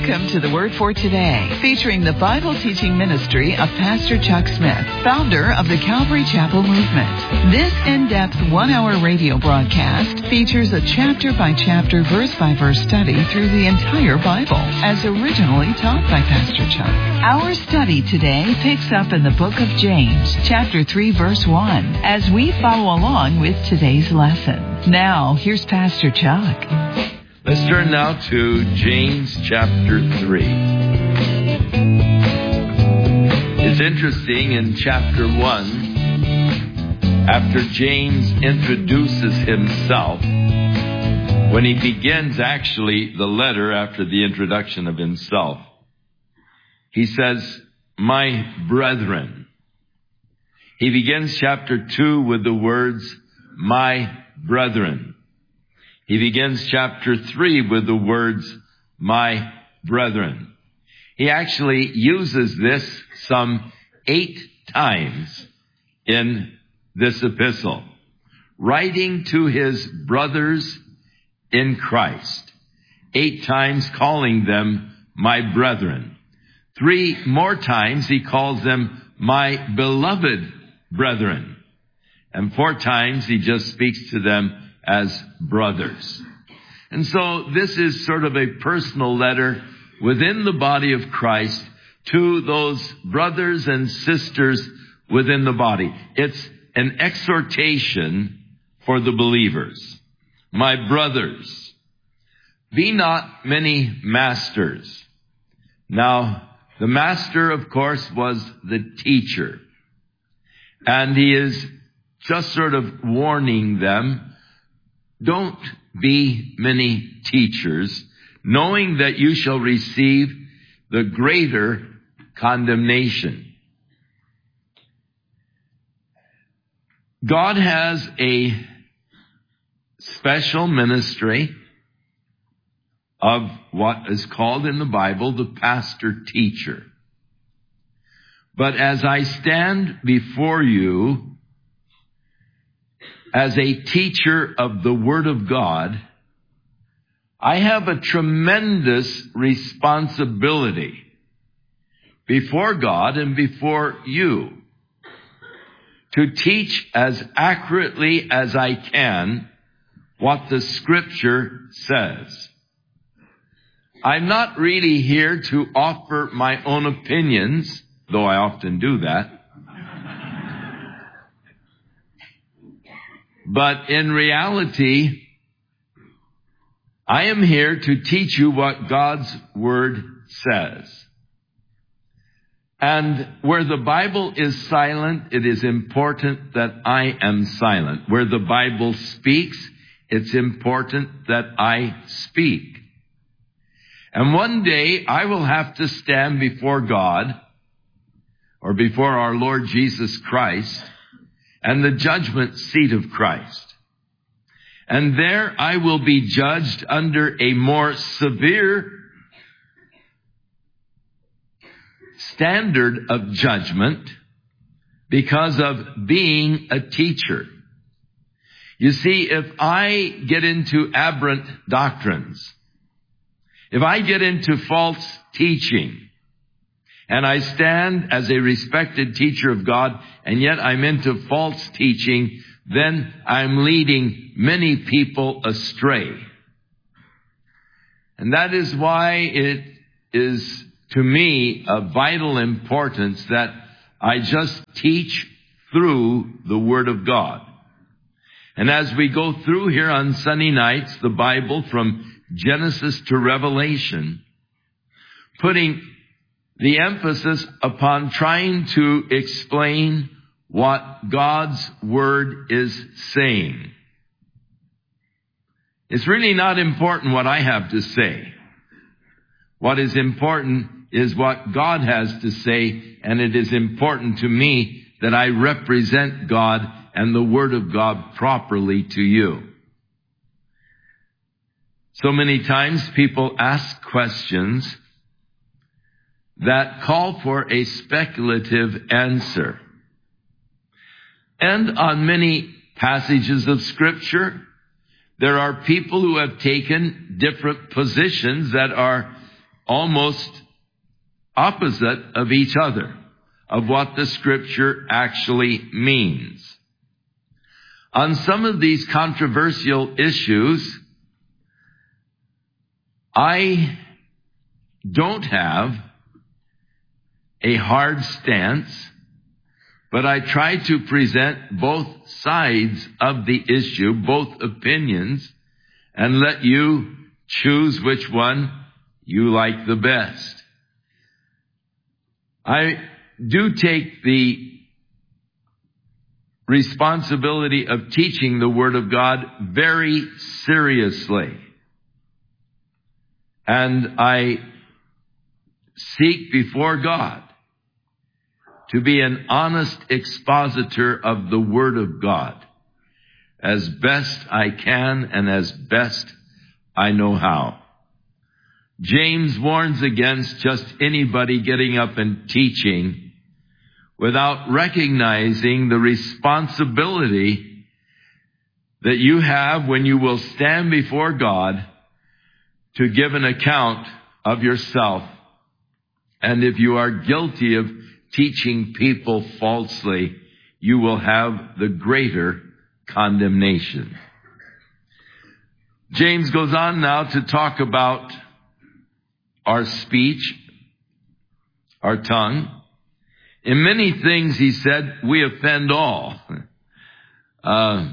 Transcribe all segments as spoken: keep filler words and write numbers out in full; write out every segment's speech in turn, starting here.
Welcome to the Word for Today, featuring the Bible teaching ministry of Pastor Chuck Smith, founder of the Calvary Chapel Movement. This in-depth one-hour radio broadcast features a chapter-by-chapter, verse-by-verse study through the entire Bible, as originally taught by Pastor Chuck. Our study today picks up in the book of James, chapter three, verse one, as we follow along with today's lesson. Now, here's Pastor Chuck. Let's turn now to James chapter three. It's interesting, in chapter one, after James introduces himself, when he begins actually the letter after the introduction of himself, he says, "My brethren." He begins chapter two with the words, "My brethren." He begins chapter three with the words, "My brethren." He actually uses this some eight times in this epistle, writing to his brothers in Christ, eight times calling them my brethren. Three more times he calls them my beloved brethren. And four times he just speaks to them as brothers. And so this is sort of a personal letter within the body of Christ to those brothers and sisters within the body. It's an exhortation for the believers. My brothers, be not many masters. Now, the master, of course, was the teacher. And he is just sort of warning them, don't be many teachers, knowing that you shall receive the greater condemnation. God has a special ministry of what is called in the Bible the pastor-teacher. But as I stand before you as a teacher of the Word of God, I have a tremendous responsibility before God and before you to teach as accurately as I can what the Scripture says. I'm not really here to offer my own opinions, though I often do that. But in reality, I am here to teach you what God's Word says. And where the Bible is silent, it is important that I am silent. Where the Bible speaks, it's important that I speak. And one day I will have to stand before God, or before our Lord Jesus Christ, and the judgment seat of Christ. And there I will be judged under a more severe standard of judgment because of being a teacher. You see, if I get into aberrant doctrines, if I get into false teaching, and I stand as a respected teacher of God, and yet I'm into false teaching, then I'm leading many people astray. And that is why it is, to me, of vital importance that I just teach through the Word of God. And as we go through here on Sunday nights, the Bible from Genesis to Revelation, putting the emphasis upon trying to explain what God's Word is saying. It's really not important what I have to say. What is important is what God has to say, and it is important to me that I represent God and the Word of God properly to you. So many times people ask questions that call for a speculative answer. And on many passages of Scripture, there are people who have taken different positions that are almost opposite of each other, of what the Scripture actually means. On some of these controversial issues, I don't have a hard stance, but I try to present both sides of the issue, both opinions, and let you choose which one you like the best. I do take the responsibility of teaching the Word of God very seriously. And I seek before God to be an honest expositor of the Word of God as best I can and as best I know how. James warns against just anybody getting up and teaching without recognizing the responsibility that you have when you will stand before God to give an account of yourself. And if you are guilty of teaching people falsely, you will have the greater condemnation. James goes on now to talk about our speech, our tongue. In many things, he said, we offend all. Uh,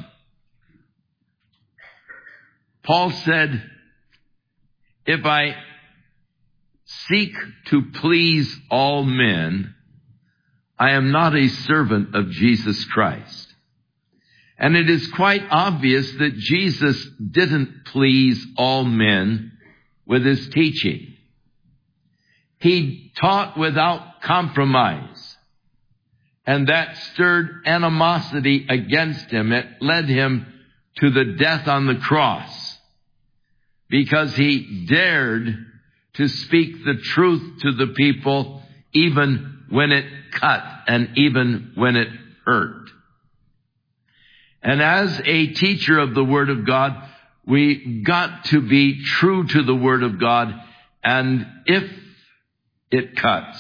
Paul said, if I seek to please all men, I am not a servant of Jesus Christ. And it is quite obvious that Jesus didn't please all men with his teaching. He taught without compromise. And that stirred animosity against him. It led him to the death on the cross because he dared to speak the truth to the people even when it cut and even when it hurt. And as a teacher of the Word of God, we got to be true to the Word of God, and if it cuts,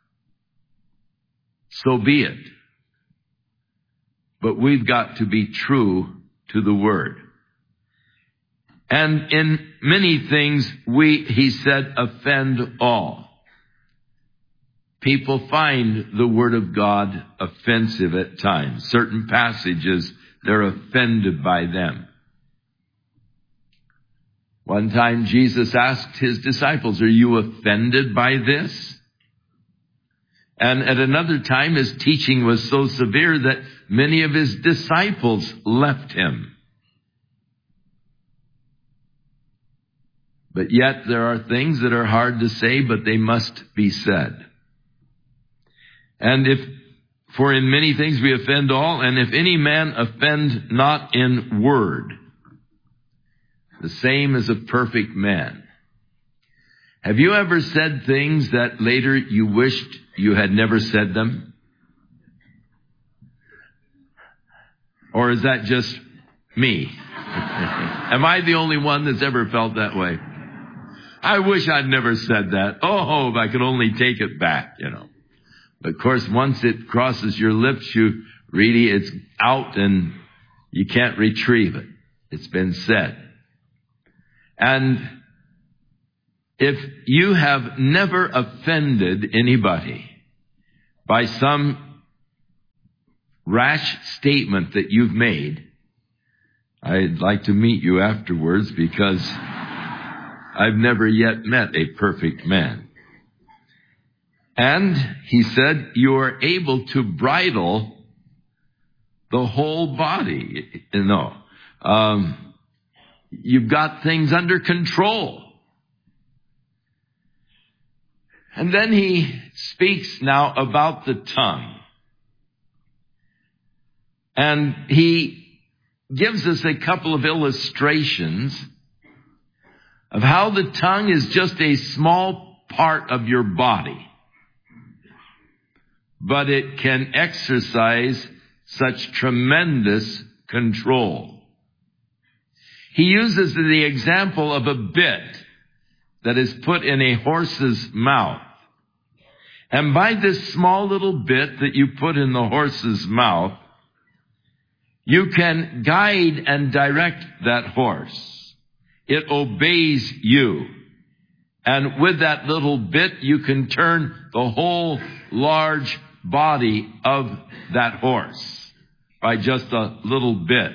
so be it. But we've got to be true to the Word. And in many things, we, he said, offend all. People find the Word of God offensive at times. Certain passages, they're offended by them. One time Jesus asked his disciples, are you offended by this? And at another time, his teaching was so severe that many of his disciples left him. But yet there are things that are hard to say, but they must be said. And if, for in many things we offend all, and if any man offend not in word, the same as a perfect man. Have you ever said things that later you wished you had never said them? Or is that just me? Am I the only one that's ever felt that way? I wish I'd never said that. Oh, if I could only take it back, you know. But of course, once it crosses your lips, you really, it's out and you can't retrieve it. It's been said. And if you have never offended anybody by some rash statement that you've made, I'd like to meet you afterwards because I've never yet met a perfect man. And he said, you are able to bridle the whole body. No. Um, you've got things under control. And then he speaks now about the tongue. And he gives us a couple of illustrations of how the tongue is just a small part of your body, but it can exercise such tremendous control. He uses the example of a bit that is put in a horse's mouth. And by this small little bit that you put in the horse's mouth, you can guide and direct that horse. It obeys you. And with that little bit, you can turn the whole large body of that horse by just a little bit.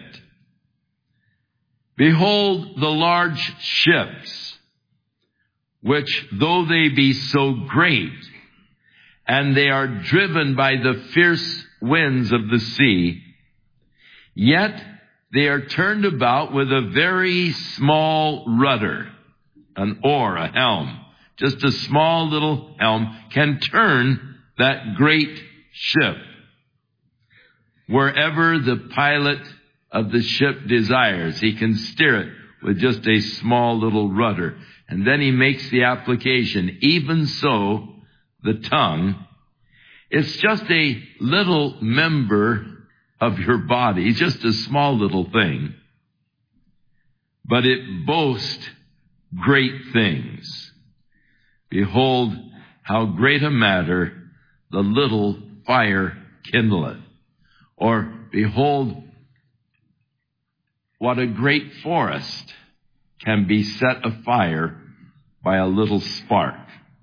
Behold the large ships, which though they be so great, and they are driven by the fierce winds of the sea, yet they are turned about with a very small rudder, an oar, a helm. Just a small little helm can turn that great ship wherever the pilot of the ship desires. He can steer it with just a small little rudder. And then he makes the application. Even so, the tongue, it's just a little member of your body, just a small little thing, but it boasts great things. Behold, how great a matter the little fire kindleth. Or, behold, what a great forest can be set afire by a little spark.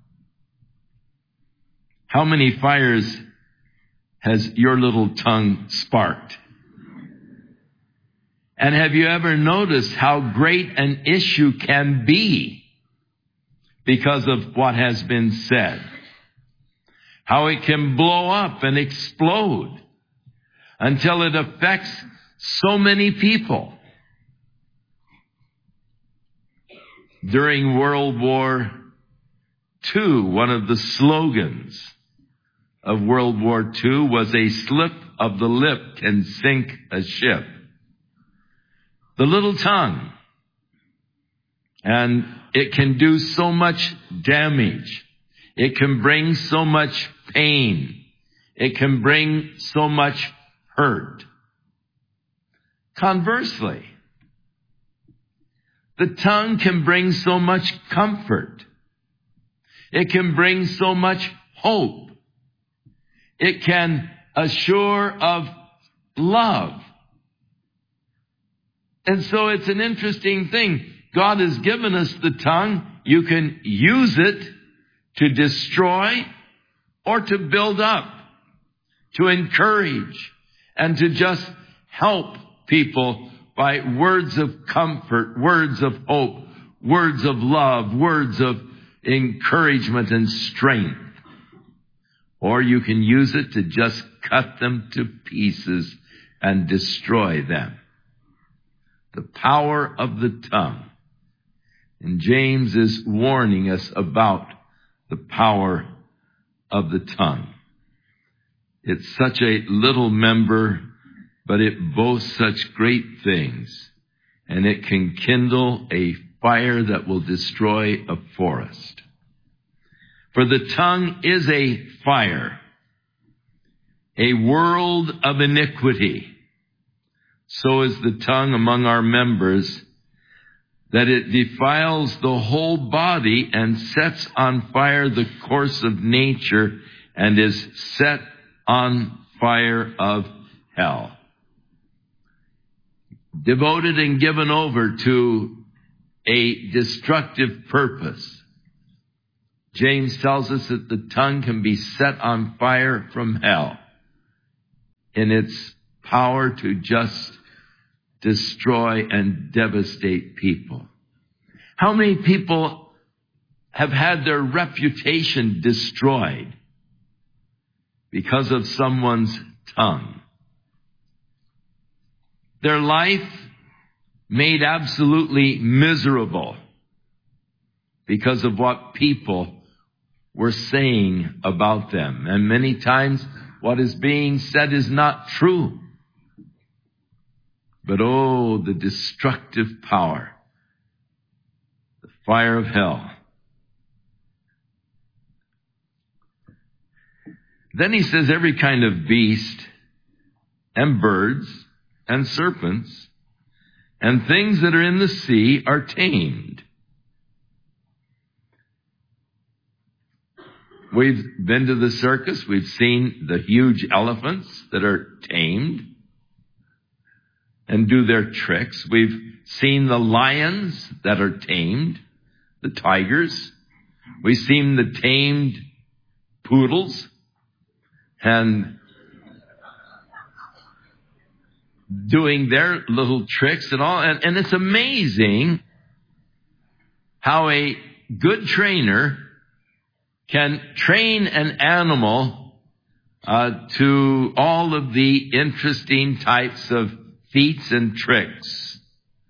How many fires has your little tongue sparked? And have you ever noticed how great an issue can be because of what has been said? How it can blow up and explode until it affects so many people. During World War Two, one of the slogans of World War Two was a slip of the lip can sink a ship. The little tongue. And it can do so much damage. It can bring so much pain. It can bring so much hurt. Conversely, the tongue can bring so much comfort. It can bring so much hope. It can assure of love. And so it's an interesting thing. God has given us the tongue. You can use it to destroy or to build up, to encourage, and to just help people by words of comfort, words of hope, words of love, words of encouragement and strength. Or you can use it to just cut them to pieces and destroy them. The power of the tongue. And James is warning us about the power of the tongue. It's such a little member, but it boasts such great things. And it can kindle a fire that will destroy a forest. For the tongue is a fire, a world of iniquity. So is the tongue among our members, that it defiles the whole body and sets on fire the course of nature and is set on fire of hell. Devoted and given over to a destructive purpose. James tells us that the tongue can be set on fire from hell in its power to just destroy and devastate people. How many people have had their reputation destroyed because of someone's tongue? Their life made absolutely miserable because of what people were saying about them. And many times what is being said is not true. But oh, the destructive power, the fire of hell. Then he says every kind of beast and birds and serpents and things that are in the sea are tamed. We've been to the circus. We've seen the huge elephants that are tamed and do their tricks. We've seen the lions that are tamed, the tigers. We've seen the tamed poodles and doing their little tricks and all. And, and it's amazing how a good trainer can train an animal uh, to all of the interesting types of feats and tricks.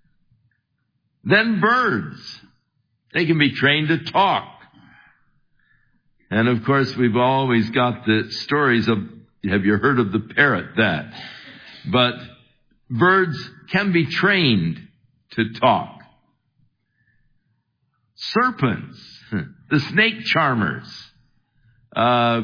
Then birds. They can be trained to talk. And of course, we've always got the stories of, have you heard of the parrot? That. But birds can be trained to talk. Serpents, the snake charmers, uh,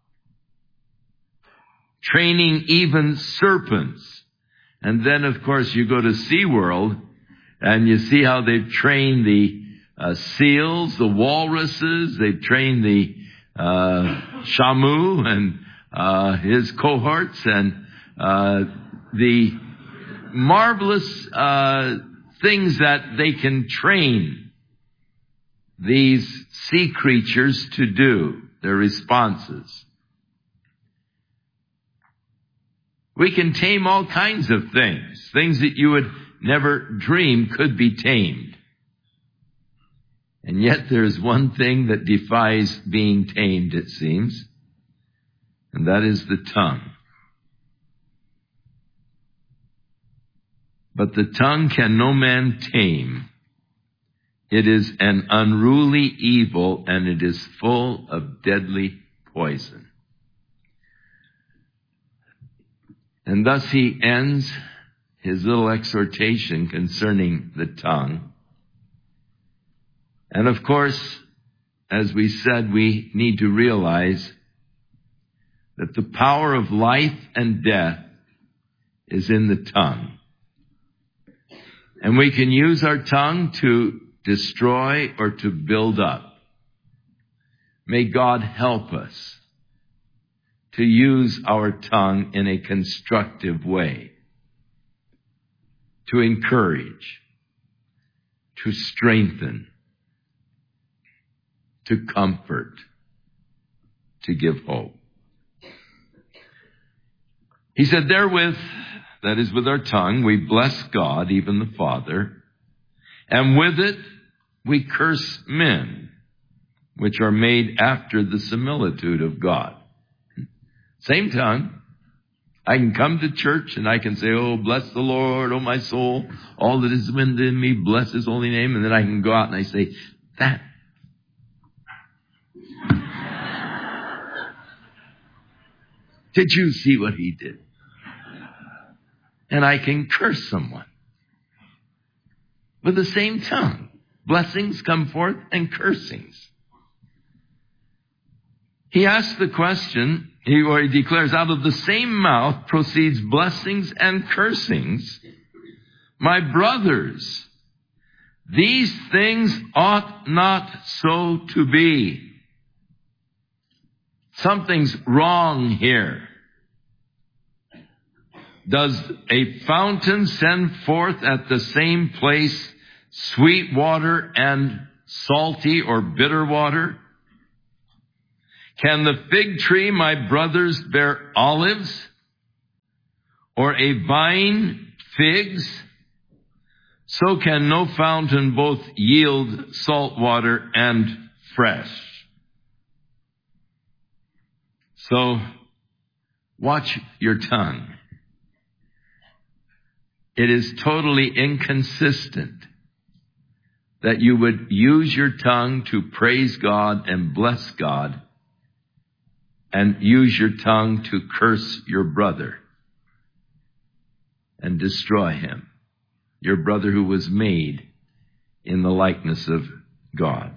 training even serpents. And then, of course, you go to SeaWorld and you see how they've trained the uh, seals, the walruses. They've trained the uh, Shamu and uh, his cohorts, and uh, the marvelous uh, things that they can train these sea creatures to do, their responses. We can tame all kinds of things, things that you would never dream could be tamed. And yet there's one thing that defies being tamed, it seems, and that is the tongue. But the tongue can no man tame. It is an unruly evil, and it is full of deadly poison. And thus he ends his little exhortation concerning the tongue. And of course, as we said, we need to realize that the power of life and death is in the tongue. And we can use our tongue to destroy or to build up. May God help us to use our tongue in a constructive way, to encourage, to strengthen, to comfort, to give hope. He said, therewith, that is with our tongue, we bless God, even the Father, and with it we curse men, which are made after the similitude of God. Same tongue. I can come to church and I can say, oh, bless the Lord, oh my soul, all that is within me, bless his holy name. And then I can go out and I say, that. Did you see what he did? And I can curse someone with the same tongue. Blessings come forth and cursings. He asks the question, he, or he declares, out of the same mouth proceeds blessings and cursings. My brothers, these things ought not so to be. Something's wrong here. Does a fountain send forth at the same place sweet water and salty or bitter water? Can the fig tree, my brothers, bear olives, or a vine figs? So can no fountain both yield salt water and fresh. So, watch your tongue. It is totally inconsistent that you would use your tongue to praise God and bless God, and use your tongue to curse your brother and destroy him, your brother who was made in the likeness of God.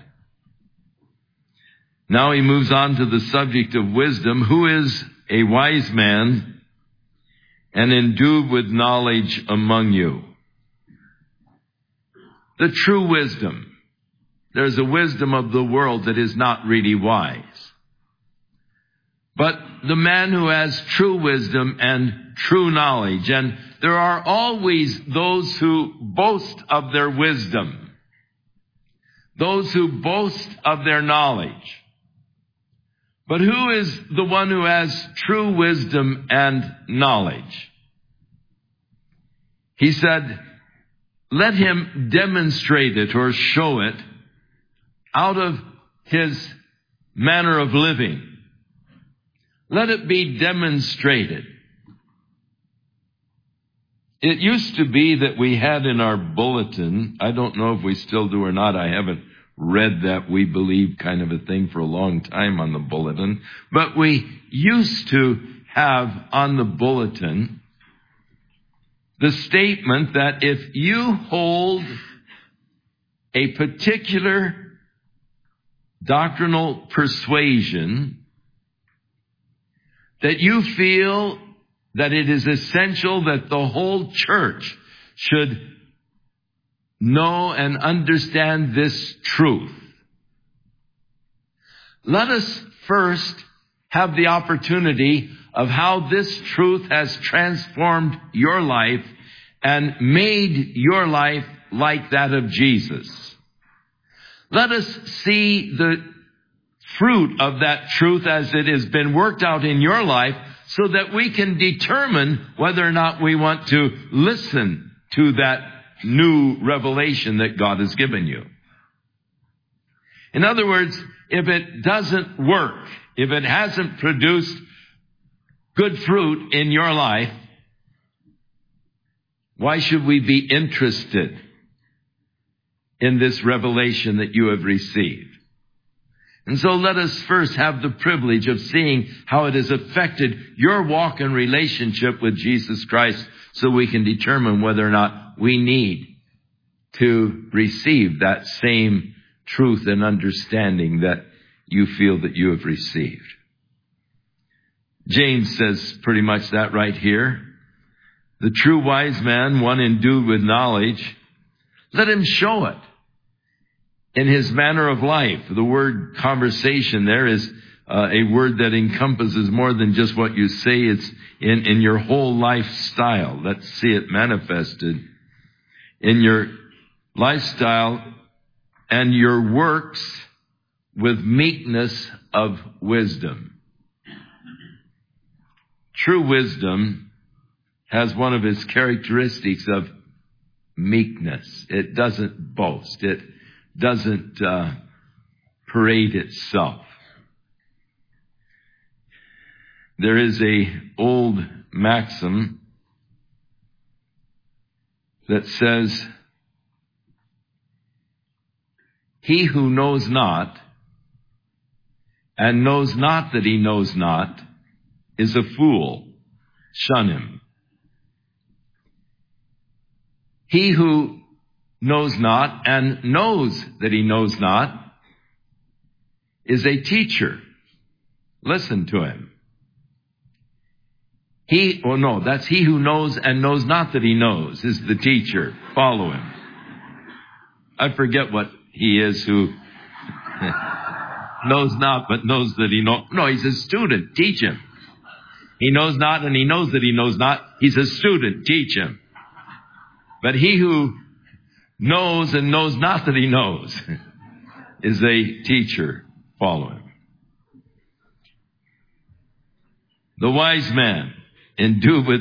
Now he moves on to the subject of wisdom. Who is a wise man and endued with knowledge among you? The true wisdom. There's a wisdom of the world that is not really wise. but the man who has true wisdom and true knowledge. And there are always those who boast of their wisdom, those who boast of their knowledge. But who is the one who has true wisdom and knowledge? He said, let him demonstrate it or show it out of his manner of living. Let it be demonstrated. It used to be that we had in our bulletin, I don't know if we still do or not, I haven't read that we believe kind of a thing for a long time on the bulletin, but we used to have on the bulletin the statement that if you hold a particular doctrinal persuasion, that you feel that it is essential that the whole church should know and understand this truth. Let us first have the opportunity of how this truth has transformed your life and made your life like that of Jesus. Let us see the fruit of that truth as it has been worked out in your life, so that we can determine whether or not we want to listen to that new revelation that God has given you. In other words, if it doesn't work, if it hasn't produced good fruit in your life, why should we be interested in this revelation that you have received? And so let us first have the privilege of seeing how it has affected your walk and relationship with Jesus Christ, so we can determine whether or not we need to receive that same truth and understanding that you feel that you have received. James says pretty much that right here. The true wise man, one endued with knowledge, let him show it in his manner of life. The word conversation there is uh, a word that encompasses more than just what you say. It's in, in your whole lifestyle. Let's see it manifested in your lifestyle and your works with meekness of wisdom. True wisdom has one of its characteristics of meekness. It doesn't boast. It doesn't uh, parade itself. There is a old maxim that says, he who knows not and knows not that he knows not is a fool. Shun him. He who knows not and knows that he knows not is a teacher. Listen to him. He, oh no, that's he who knows and knows not that he knows is the teacher. Follow him. I forget what he is who knows not but knows that he knows. No, he's a student. Teach him. He knows not and he knows that he knows not. He's a student. Teach him. But he who knows and knows not that he knows is a teacher. Follow him. The wise man, endued with